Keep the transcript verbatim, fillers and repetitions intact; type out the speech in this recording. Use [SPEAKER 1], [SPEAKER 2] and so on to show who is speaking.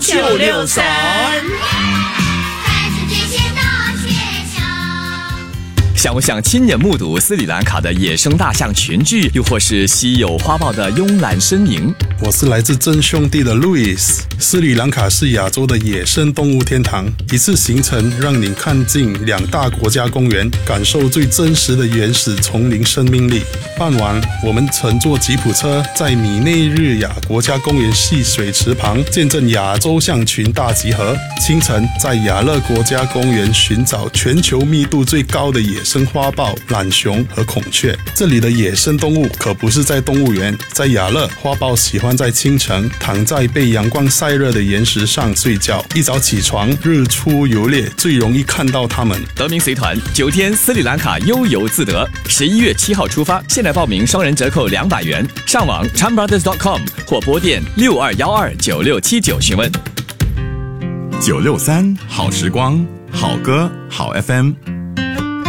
[SPEAKER 1] 九六三。
[SPEAKER 2] 想不想亲眼目睹斯里兰卡的野生大象群聚，又或是稀有花豹的慵懒身影？
[SPEAKER 3] 我是来自真兄弟的 Louis。 斯里兰卡是亚洲的野生动物天堂，一次行程让你看尽两大国家公园，感受最真实的原始丛林生命力。傍晚，我们乘坐吉普车在米内日亚国家公园戏水池旁见证亚洲象群大集合。清晨，在亚勒国家公园寻找全球密度最高的野生花豹、懒熊和孔雀。这里的野生动物可不是在动物园，在亚勒，花豹喜欢在清晨躺在被阳光晒热的岩石上睡觉，一早起床，日出游猎，最容易看到它们。
[SPEAKER 2] 德明随团九天斯里兰卡悠游自得，十一月七号出发，现在报名双人折扣两百元，上网 chan brothers dot com 或拨电六二一二九六七九询问。
[SPEAKER 4] 九六三好时光，好歌好 F M。